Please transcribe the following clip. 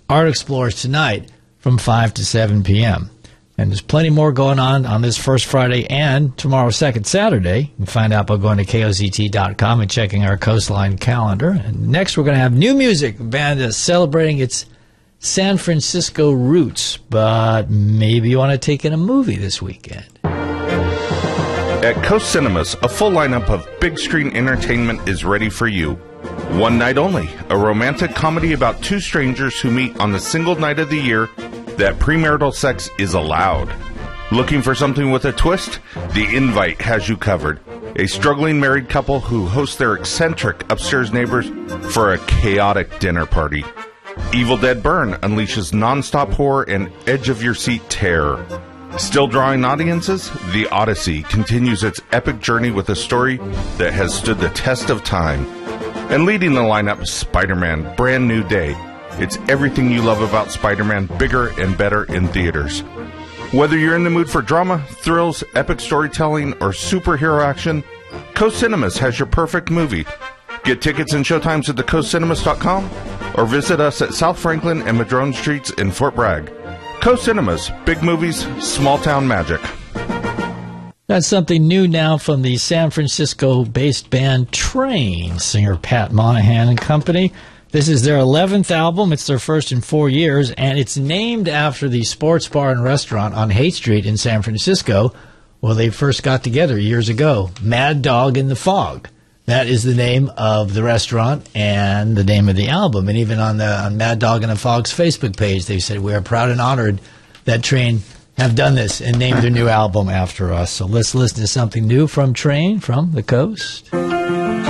Art Explorers tonight from 5 to 7 p.m. And there's plenty more going on this first Friday and tomorrow, second Saturday. You can find out by going to KOZT.com and checking our Coastline calendar. And next, we're going to have new music. The band is celebrating its San Francisco roots, but maybe you want to take in a movie this weekend. At Coast Cinemas, a full lineup of big screen entertainment is ready for you. One Night Only, a romantic comedy about two strangers who meet on the single night of the year that premarital sex is allowed. Looking for something with a twist? The Invite has you covered. A struggling married couple who host their eccentric upstairs neighbors for a chaotic dinner party. Evil Dead Burn unleashes nonstop horror and edge-of-your-seat terror. Still drawing audiences? The Odyssey continues its epic journey with a story that has stood the test of time. And leading the lineup, Spider-Man Brand New Day. It's everything you love about Spider-Man, bigger and better in theaters. Whether you're in the mood for drama, thrills, epic storytelling, or superhero action, Coast Cinemas has your perfect movie. Get tickets and showtimes at thecoastcinemas.com or visit us at South Franklin and Madrone Streets in Fort Bragg. Coast Cinemas, big movies, small town magic. That's something new now from the San Francisco-based band Train, singer Pat Monahan and company. This is their 11th album. It's their first in 4 years, and it's named after the sports bar and restaurant on Haight Street in San Francisco where they first got together years ago, Mad Dog in the Fog. That is the name of the restaurant and the name of the album. And even on Mad Dog in the Fog's Facebook page, they said, we are proud and honored that Train have done this and named their new album after us. So let's listen to something new from Train from the Coast.